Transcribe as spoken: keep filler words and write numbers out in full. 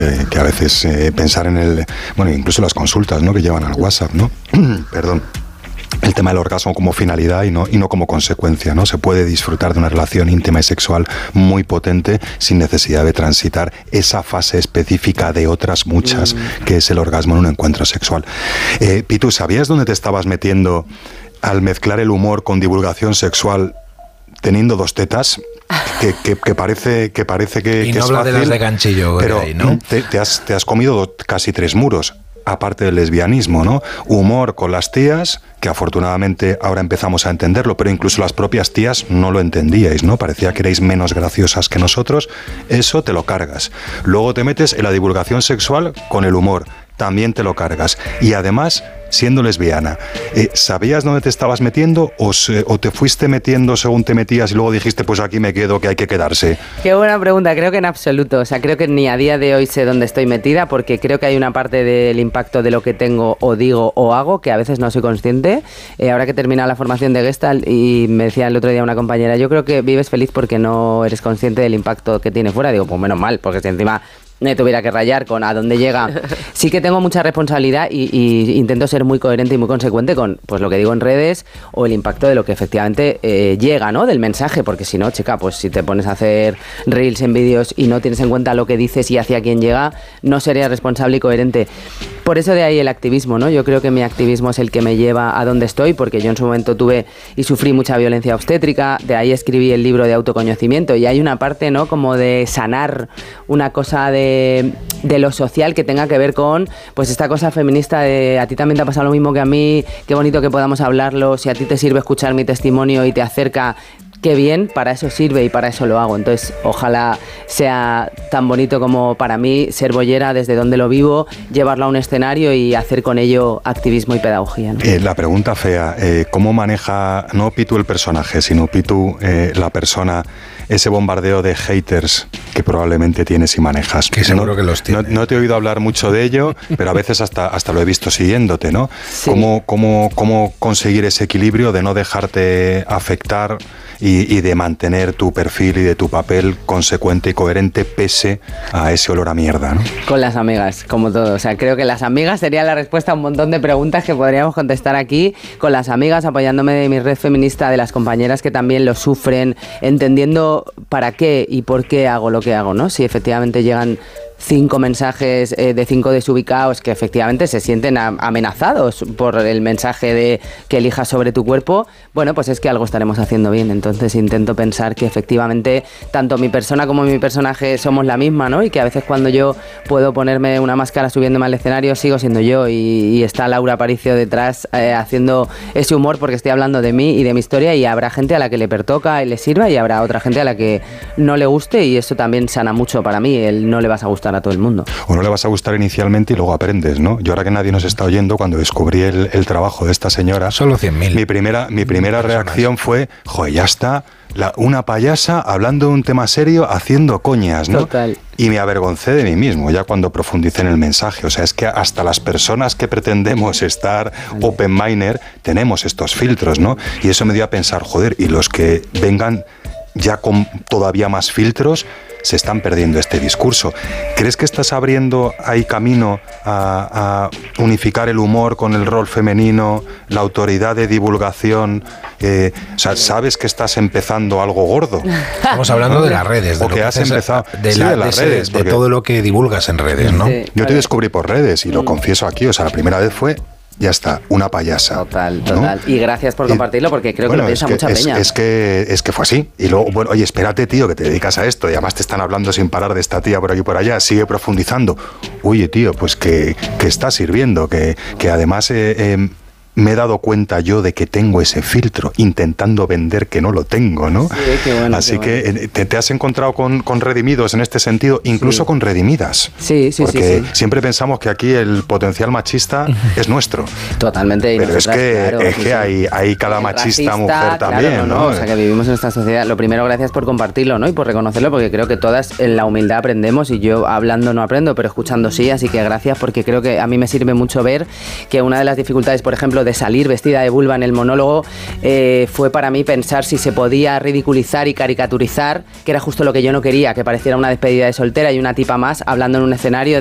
Eh, que a veces eh, pensar en el... Bueno, incluso las consultas, ¿no?, que llevan al WhatsApp, ¿no? Perdón. El tema del orgasmo como finalidad y no, y no como consecuencia, ¿no? Se puede disfrutar de una relación íntima y sexual muy potente sin necesidad de transitar esa fase específica de otras muchas, mm. que es el orgasmo en un encuentro sexual. Eh, Pitu, ¿sabías dónde te estabas metiendo al mezclar el humor con divulgación sexual teniendo dos tetas? Que, que, que parece que parece que, y que no es habla fácil, de las de ganchillo, pero ahí, ¿no? te, te, has, te has comido casi tres muros. Aparte del lesbianismo, ¿no? Humor con las tías, que afortunadamente ahora empezamos a entenderlo, pero incluso las propias tías no lo entendíais, ¿no? Parecía que erais menos graciosas que nosotros. Eso te lo cargas. Luego te metes en la divulgación sexual con el humor. También te lo cargas. Y además, siendo lesbiana, eh, ¿sabías dónde te estabas metiendo o, se, o te fuiste metiendo según te metías y luego dijiste, pues aquí me quedo, que hay que quedarse? Qué buena pregunta. Creo que en absoluto. O sea, creo que ni a día de hoy sé dónde estoy metida, porque creo que hay una parte del impacto de lo que tengo o digo o hago que a veces no soy consciente. Eh, ahora que he terminado la formación de Gestalt, y me decía el otro día una compañera, yo creo que vives feliz porque no eres consciente del impacto que tiene fuera. Digo, pues menos mal, porque si encima me tuviera que rayar con a dónde llega. Sí que tengo mucha responsabilidad y, y intento ser muy coherente y muy consecuente con pues lo que digo en redes o el impacto de lo que efectivamente eh, llega, ¿no? Del mensaje, porque si no, chica, pues si te pones a hacer reels en vídeos y no tienes en cuenta lo que dices y hacia quién llega, no serías responsable y coherente. Por eso de ahí el activismo, ¿no? Yo creo que mi activismo es el que me lleva a donde estoy, porque yo en su momento tuve y sufrí mucha violencia obstétrica, de ahí escribí el libro de autoconocimiento y hay una parte, ¿no?, como de sanar una cosa de de lo social que tenga que ver con pues esta cosa feminista de a ti también te ha pasado lo mismo que a mí, qué bonito que podamos hablarlo, si a ti te sirve escuchar mi testimonio y te acerca, qué bien, para eso sirve y para eso lo hago. Entonces ojalá sea tan bonito como para mí ser boyera desde donde lo vivo, llevarlo a un escenario y hacer con ello activismo y pedagogía, ¿no? Eh, la pregunta fea, eh, ¿cómo maneja no Pitu el personaje, sino Pitu eh, la persona, ese bombardeo de haters que probablemente tienes y manejas? Que seguro no, que los tiene. No, no te he oído hablar mucho de ello, pero a veces hasta, hasta lo he visto siguiéndote, ¿no? Sí. ¿Cómo, cómo, cómo conseguir ese equilibrio de no dejarte afectar y, y de mantener tu perfil y de tu papel consecuente y coherente pese a ese olor a mierda, ¿no? Con las amigas, como todo. O sea, creo que las amigas sería la respuesta a un montón de preguntas que podríamos contestar aquí. Con las amigas, apoyándome de mi red feminista, de las compañeras que también lo sufren, entendiendo para qué y por qué hago lo que hago, ¿no? Si efectivamente llegan cinco mensajes eh, de cinco desubicados que efectivamente se sienten a, amenazados por el mensaje de que elijas sobre tu cuerpo, bueno, pues es que algo estaremos haciendo bien. Entonces intento pensar que efectivamente tanto mi persona como mi personaje somos la misma, ¿no? Y que a veces cuando yo puedo ponerme una máscara subiéndome al escenario sigo siendo yo y, y está Laura Aparicio detrás eh, haciendo ese humor porque estoy hablando de mí y de mi historia, y habrá gente a la que le pertoca y le sirva y habrá otra gente a la que no le guste, y eso también sana mucho para mí, el no le vas a gustar a todo el mundo. O no le vas a gustar inicialmente y luego aprendes, ¿no? Yo ahora que nadie nos está oyendo, cuando descubrí el, el trabajo de esta señora, solo cien mil. Mi primera, mi primera reacción fue, joder, ya está, la, una payasa hablando de un tema serio, haciendo coñas, ¿no? Total. Y me avergoncé de mí mismo ya cuando profundicé en el mensaje. O sea, es que hasta las personas que pretendemos estar open-minded tenemos estos filtros, ¿no? Y eso me dio a pensar, joder, y los que vengan ya con todavía más filtros se están perdiendo este discurso. ¿Crees que estás abriendo ahí camino a, a unificar el humor con el rol femenino, la autoridad de divulgación? Eh, o sea, ¿sabes que estás empezando algo gordo? Estamos hablando de las redes, de o lo que que has haces, empezado de, sí, la, de las de, redes, de todo lo que divulgas en redes, ¿no? Sí, yo te descubrí por redes y lo confieso aquí. O sea, la primera vez fue, ya está, una payasa. Total, total. ¿No? Y gracias por compartirlo, porque creo bueno, que lo piensa es que, mucha es, peña. Es que, es que fue así. Y luego, bueno, oye, espérate, tío, que te dedicas a esto y además te están hablando sin parar de esta tía por aquí y por allá, sigue profundizando. Oye, tío, pues que, que está sirviendo, que, que además... Eh, eh, me he dado cuenta yo de que tengo ese filtro, intentando vender que no lo tengo, ¿no? Sí, qué bueno, Así qué bueno. que te, te has encontrado con, con redimidos en este sentido, incluso sí. con redimidas. Sí, sí, porque sí, sí. siempre pensamos que aquí el potencial machista es nuestro. Totalmente. Y pero es que, claro, es sí, que sí. hay, hay cada el machista racista, mujer también, claro, no, ¿no? no, o sea, que vivimos en esta sociedad. Lo primero, gracias por compartirlo, ¿no? Y por reconocerlo, porque creo que todas en la humildad aprendemos, y yo hablando no aprendo, pero escuchando sí, así que gracias, porque creo que a mí me sirve mucho ver que una de las dificultades, por ejemplo, ejemplo, de salir vestida de vulva en el monólogo, eh, fue para mí pensar si se podía ridiculizar y caricaturizar, que era justo lo que yo no quería, que pareciera una despedida de soltera y una tipa más hablando en un escenario